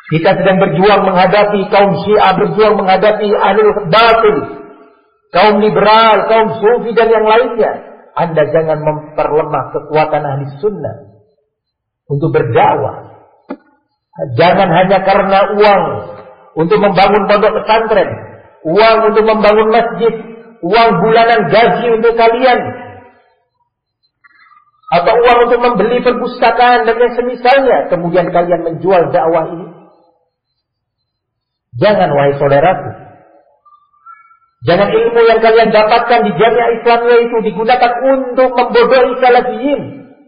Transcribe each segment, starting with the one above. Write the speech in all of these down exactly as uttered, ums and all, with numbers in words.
Kita sedang berjuang menghadapi kaum Syiah, berjuang menghadapi ahlul batil, kaum liberal, kaum sufi dan yang lainnya. Anda jangan memperlemah kekuatan ahli sunnah untuk berdakwah. Jangan hanya karena uang untuk membangun pondok pesantren, uang untuk membangun masjid, uang bulanan gaji untuk kalian, atau uang untuk membeli perpustakaan dan yang semisalnya, kemudian kalian menjual dakwah ini. Jangan, wahai saudaraku. Jangan ilmu yang kalian dapatkan di Jamiah Islamiyah itu digunakan untuk membodohi salafiyin.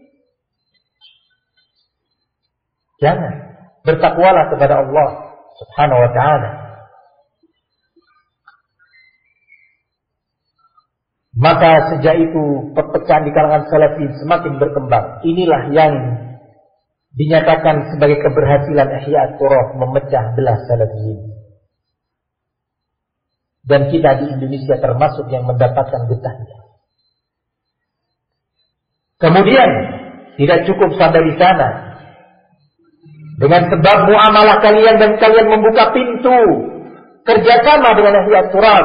Jangan. Bertakwalah kepada Allah Subhanahu wa ta'ala. Maka sejak itu perpecahan di kalangan salafiyin semakin berkembang. Inilah yang dinyatakan sebagai keberhasilan Ihya Turaf memecah belah salafiyin. Dan kita di Indonesia termasuk yang mendapatkan getahnya. Kemudian tidak cukup sampai di sana. Dengan sebab muamalah kalian dan kalian membuka pintu kerjasama dengan Ihya Turaf.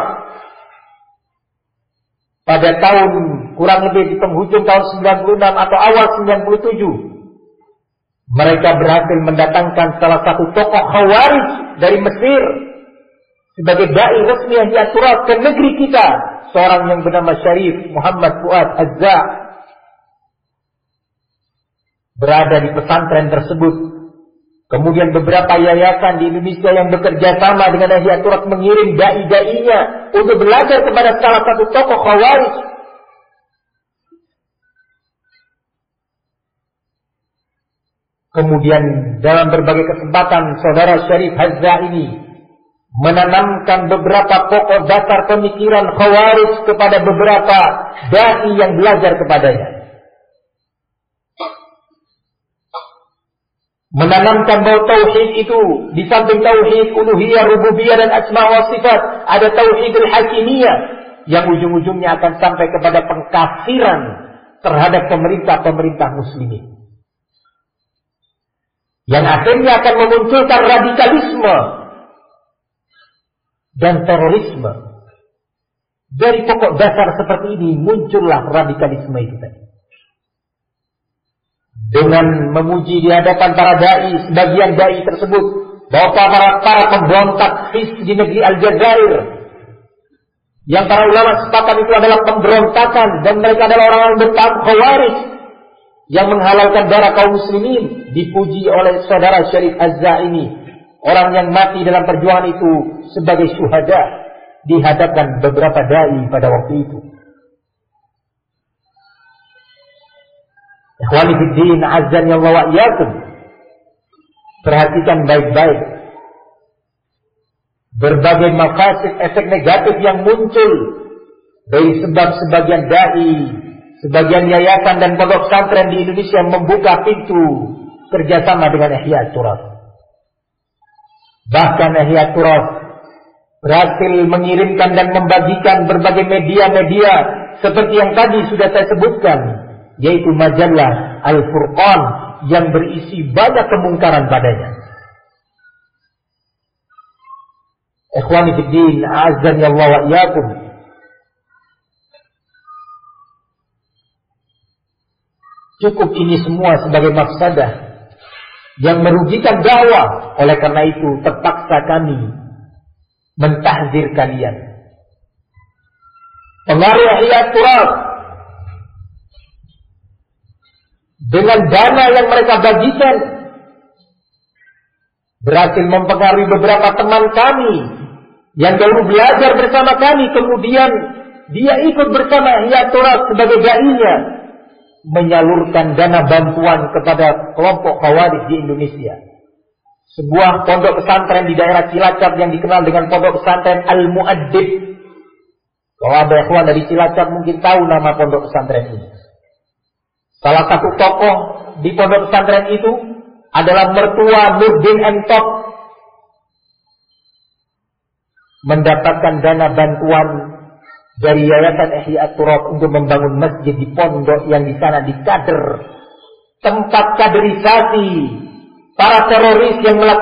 Pada tahun kurang lebih di penghujung tahun sembilan puluh enam atau awal sembilan puluh tujuh, mereka berhasil mendatangkan salah satu tokoh Khawarij dari Mesir sebagai dai resmi Ihya Turaf ke negeri kita, seorang yang bernama Syarif Muhammad Fuad Azza, berada di pesantren tersebut. Kemudian beberapa yayasan di Indonesia yang bekerja sama dengan Ihya Turaf mengirim dai-dainya untuk belajar kepada salah satu tokoh Khawarij. Kemudian dalam berbagai kesempatan saudara Syarif Azza ini menanamkan beberapa pokok dasar pemikiran Khawarij kepada beberapa dai yang belajar kepadanya. Menanamkan bahwa tauhid itu di samping tauhid uluhiyah, rububiyah dan asma wa sifat, ada tauhidul hakimiyah yang ujung-ujungnya akan sampai kepada pengkafiran terhadap pemerintah-pemerintah muslimin. Yang akhirnya akan memunculkan radikalisme dan terorisme. Dari pokok dasar seperti ini muncullah radikalisme itu tadi. Dengan memuji di hadapan para dai, sebagian dai tersebut bahwa para para pemberontak Hizb di negeri Aljazair, yang para ulama sepakat itu adalah pemberontakan dan mereka adalah orang-orang bertaat Khawarij yang menghalalkan darah kaum muslimin, dipuji oleh saudara Syarif Azza ini, orang yang mati dalam perjuangan itu sebagai syuhada di hadapan beberapa dai pada waktu itu. Ikhwani fiddin, azan ya Allah wa iyyakum. Perhatikan baik-baik berbagai maqasid, efek negatif yang muncul dari sebab sebagian dai, sebagian yayasan dan pondok pesantren di Indonesia membuka pintu kerjasama dengan Ihya Turaf. Bahkan Ihya Turaf berhasil mengirimkan dan membagikan berbagai media-media seperti yang tadi sudah saya sebutkan, yaitu majalah Al-Furqan yang berisi banyak kemungkaran padanya. Ikhwani fiddin, a'azzani Allah wa iyyakum. Cukup ini semua sebagai mafsadah yang merugikan dakwah. Oleh karena itu terpaksa kami mentahzir kalian. Pengaruh Ihya Turaf dengan dana yang mereka bagikan berhasil mempengaruhi beberapa teman kami yang dahulu belajar bersama kami, kemudian dia ikut bersama Ihya Turaf sebagai dai-nya, menyalurkan dana bantuan kepada kelompok Khawarij di Indonesia. Sebuah pondok pesantren di daerah Cilacap yang dikenal dengan pondok pesantren Al-Mu'addib. Kalau ada ikhwan dari Cilacap mungkin tahu nama pondok pesantren ini. Salah satu tokoh di pondok pesantren itu adalah mertua Nurdin Entop, mendapatkan dana bantuan dari Yayasan Ihya Turaf untuk membangun masjid di pondok yang di sana dikader, tempat kaderisasi para teroris yang melakukan